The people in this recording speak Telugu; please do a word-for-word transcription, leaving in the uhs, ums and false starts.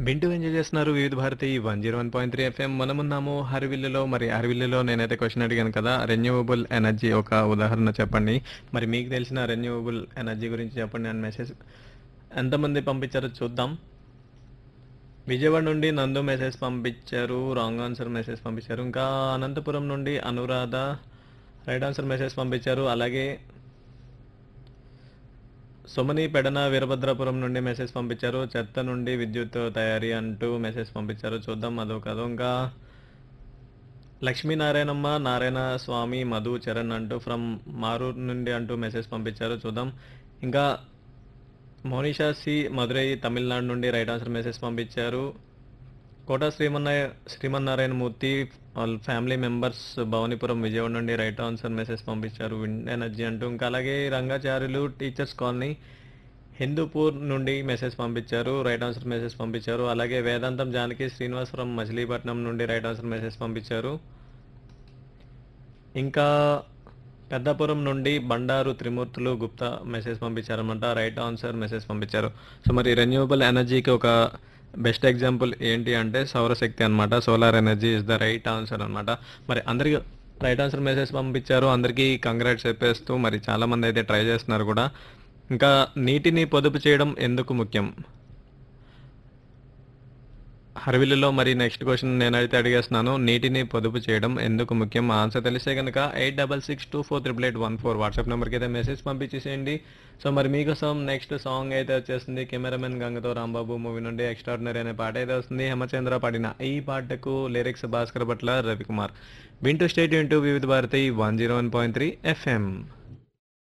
వింటూ ఎంజాయ్ చేస్తున్నారు వివిధ Bharati one zero one point three FM. మనమున్నాము హరివిల్లులో. మరి హరివిల్లులో నేనైతే క్వశ్చన్ అడిగాను కదా, రెన్యూవబుల్ ఎనర్జీ ఒక ఉదాహరణ చెప్పండి. మరి మీకు తెలిసిన రెన్యూవబుల్ ఎనర్జీ గురించి చెప్పండి అని మెసేజ్ ఎంతమంది పంపించారో చూద్దాం. విజయవాడ నుండి నందు మెసేజ్ పంపించారు, రాంగ్ ఆన్సర్ మెసేజ్ పంపించారు. ఇంకా అనంతపురం నుండి అనురాధ రైట్ ఆన్సర్ మెసేజ్ పంపించారు. అలాగే సుమని పెడన వీరభద్రాపురం నుండి మెసేజ్ పంపించారు. చెత్త నుండి విద్యుత్ తయారీ అంటూ మెసేజ్ పంపించారు. చూద్దాం అదో కదో. ఇంకా లక్ష్మీనారాయణమ్మ నారాయణ స్వామి మధు చరణ్ అంటూ ఫ్రమ్ మారూర్ నుండి అంటూ మెసేజ్ పంపించారు. చూద్దాం. ఇంకా మోనిషా సి మధురై తమిళనాడు నుండి రైట్ ఆన్సర్ మెసేజ్ పంపించారు. కోట శ్రీమన్నాయ శ్రీమన్నారాయణ మూర్తి వాళ్ళ ఫ్యామిలీ మెంబర్స్ భవానీపురం విజయవాడ నుండి రైట్ ఆన్సర్ మెసేజ్ పంపించారు విండ్ ఎనర్జీ అంటూ. ఇంకా అలాగే రంగాచార్యులు టీచర్స్ కాలనీ హిందూపూర్ నుండి మెసేజ్ పంపించారు, రైట్ ఆన్సర్ మెసేజ్ పంపించారు. అలాగే వేదాంతం జానకి శ్రీనివాసపురం మచిలీపట్నం నుండి రైట్ ఆన్సర్ మెసేజ్ పంపించారు. ఇంకా పెద్దాపురం నుండి బండారు త్రిమూర్తులు Gupta message పంపించారన్నమాట, right answer message పంపించారు. సో మరి రెన్యూవబుల్ ఎనర్జీకి ఒక బెస్ట్ ఎగ్జాంపుల్ ఏంటి అంటే సౌరశక్తి అన్నమాట. Solar energy is the right answer అన్నమాట. మరి అందరికి రైట్ ఆన్సర్ మెసేజ్ పంపించారు. అందరికీ కంగ్రాట్స్ చెప్పేస్తూ మరి చాలామంది అయితే ట్రై చేస్తున్నారు కూడా. ఇంకా నీటిని పొదుపు చేయడం ఎందుకు ముఖ్యం హర్విల్లులో? మరి నెక్స్ట్ క్వశ్చన్ నేనైతే అడిగేస్తున్నాను, నీటిని పొదుపు చేయడం ఎందుకు ముఖ్యం? ఆన్సర్ తెలిస్తే కనుక eight double six two four triple eight one four WhatsApp నెంబర్కి అయితే మెసేజ్ పంపించేసేయండి. సో మరి మీకోసం నెక్స్ట్ సాంగ్ అయితే వచ్చేస్తుంది, కెమెరామెన్ గంగతో రాంబాబు మూవీ నుండి ఎక్స్ట్రాడినరీ అనే పాట అయితే వస్తుంది. హేమచంద్ర పాడిన ఈ పాటకు లిరిక్స్ భాస్కర్ భట్ల రవికుమార్. వింటూ స్టేట్ ఇంటూ వివిధ Bharati one zero one point three FM.